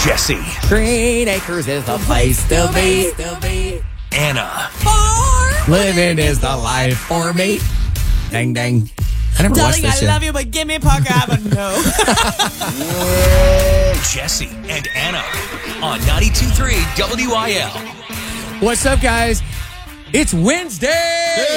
Jesse. Green Acres is the place to be. Anna. Living is the life for me. Dang, dang. I never watched Darling, this I shit. love you, but give me Parker Avenue. Jesse and Anna on 92.3 WIL. What's up, guys? It's Wednesday.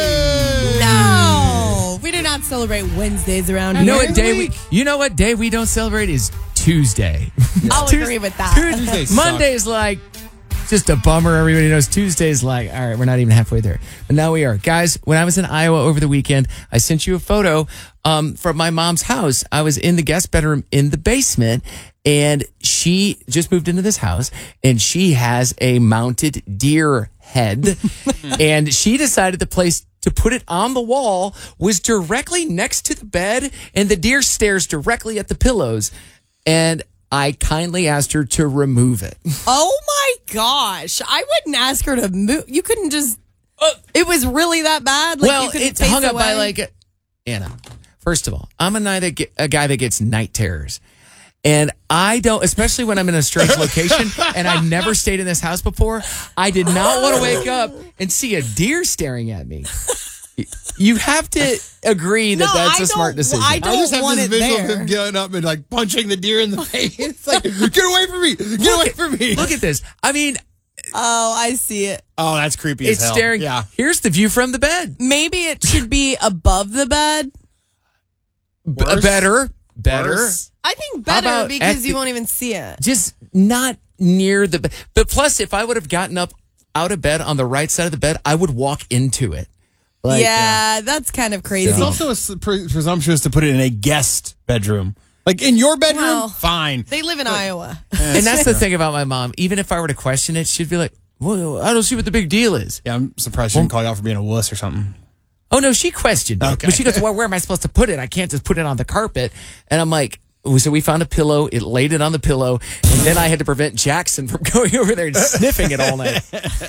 No, we do not celebrate Wednesdays around You here. know what day we don't celebrate is Tuesday. I'll agree with that. Tuesday Monday's like just a bummer. Everybody knows Tuesday's like, all right, we're not even halfway there. But now we are. Guys, when I was in Iowa over the weekend, I sent you a photo from my mom's house. I was in the guest bedroom in the basement, and she just moved into this house, and she has a mounted deer head. And she decided the place to put it on the wall was directly next to the bed, and the deer stares directly at the pillows. And I kindly asked her to remove it. Oh my gosh. I wouldn't ask her to move. You couldn't just. It was really that bad? Like, Well, you couldn't it's face hung up by away? like Anna. First of all, I'm a guy that gets night terrors. And I don't, especially when I'm in a strange location and I've never stayed in this house before, I did not want to wake up and see a deer staring at me. You have to agree that that's a smart decision. I I just have want this it visual of there. him getting up and like punching the deer in the face. It's like, get away from me! Get away from me! Look at this. I mean, Oh, I see it. Oh, that's creepy as it's hell. staring. Yeah. Here's the view from the bed. Maybe it should be above the bed. Worse? Better. Worse? I think How better about because at you the- won't even see it. Just not near the bed. But plus, if I would have gotten up out of bed on the right side of the bed, I would walk into it. Like, Yeah, that's kind of crazy. It's also presumptuous to put it in a guest bedroom. Like in your bedroom, Well, fine. They live in Iowa. And that's the thing about my mom. Even if I were to question it, she'd be like, well, I don't see what the big deal is. Yeah, I'm surprised she didn't call you out for being a wuss or something. Oh, no, she questioned it. Okay. But she goes, well, where am I supposed to put it? I can't just put it on the carpet. And I'm like, so we found a pillow. It laid it on the pillow. And then I had to prevent Jackson from going over there and sniffing it all night.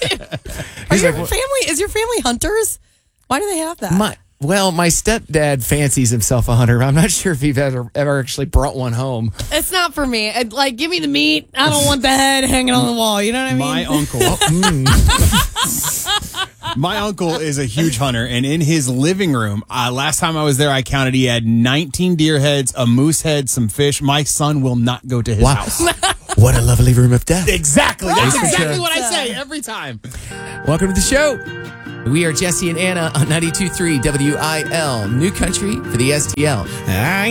He's like, Is your family hunters? Why do they have that? my stepdad fancies himself a hunter. I'm not sure if he's ever actually brought one home. It's not for me. Like, give me the meat. I don't want the head hanging on the wall. You know what I mean? My uncle. My uncle is a huge hunter, and in his living room, last time I was there, I counted he had 19 deer heads, a moose head, some fish. My son will not go to his house. What a lovely room of death. Exactly. That's Right. exactly what I say every time. Welcome to the show. We are Jesse and Anna on 92.3 WIL, New Country for the STL.